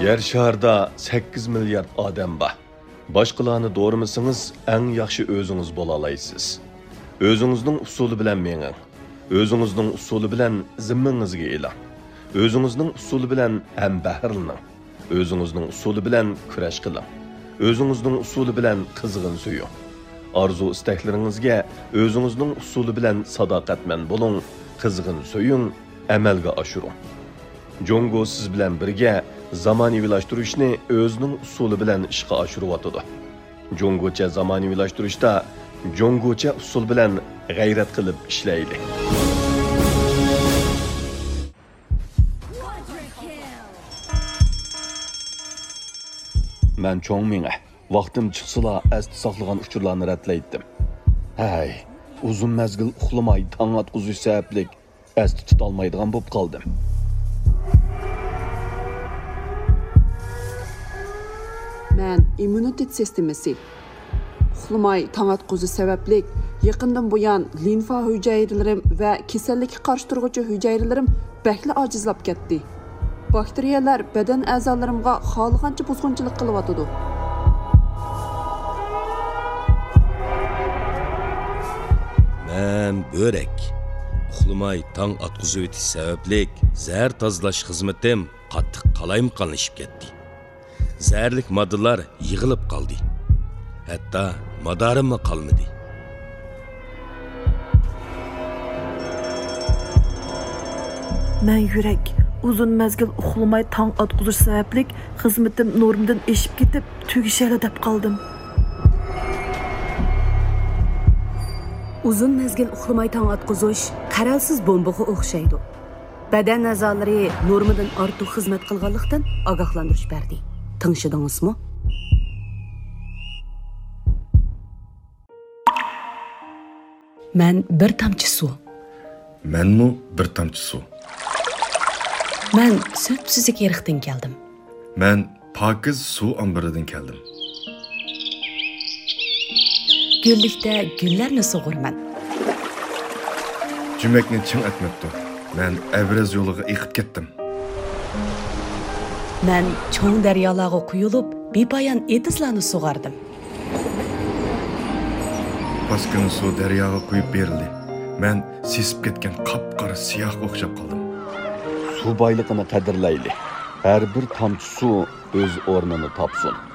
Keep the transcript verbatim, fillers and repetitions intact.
Yer şarda sakkiz milyard odam bor. Boshqalarni do'rimisingiz, eng yaxshi o'zingiz bo'la olasiz. O'zingizning usuli bilan mening. O'zingizning usuli bilan zimmangizga e'lon. O'zingizning usuli bilan ham bahrlaning. O'zingizning usuli bilan kurash qiling. O'zingizning usuli bilan qizg'in suying. Arzu istaklaringizga o'zingizning usuli bilan sadoqatman bo'ling, qizg'in suying, amalga oshiring. Jongo siz bilan birga zamonaviylashtirishni o'zining usuli bilan ishga oshiryotdi. Jongocha zamonaviylashtirishda jongocha usul bilan g'ayrat qilib ishlaydi. Men cho'ng menga vaqtim chiqsala asti saqlagan uchurlarni ratlaydim. Hay, uzun mezgil uxlamay tong atquzish sababli asti tutolmaydigan bo'lib qoldim. Men immunitet sistemasi uxlamay tong atquzish sababli yaqindan buyon limfa hujayralarim va kasallikka qarshi turuvchi hujayralarim bakli ojizlab ketdi. Bakteriyalar badan a'zolarimga xohlagancha buzg'unchilik qilyotdi. Men börek. Uxlamay tong atquzish etish sababli zahar tozalash xizmatim qattiq qalayimqanlashib ketdi. Zərlik moddalar yığılıb qaldı. Hətta madarimmi qalmadı. Mən yürək uzun məzgil uxlamay tong atquzish sababli xizmatim normdan eşib ketib tugishali deb qaldım. Uzun mezgil uxlamay tong atquzish qaralsiz bombaga o'xshaydi. Badan a'zolari normadan ortiq xizmat qilganlikdan ogohlantirish berdi. Tanışdыңызmı? Ben bir tamçı su. Menmi bir tamçı su. Ben sötpsüzlük yerikten geldim. Ben pakiz su ambiridan keldim. Güllikte güllerni soğurman. Cümekni çim etmekti. Ben Evrez yoluga eqib ketdim. Ben çoğun deryalarga quyulup, bepayan etizlarni soğardım. Paskini su deryaga quyup berildi. Ben sesip ketken qap-qara siyah o'xshab qoldim. Su boyligini qadrlayli. Har bir tomchi suv o'z o'rnini topsin.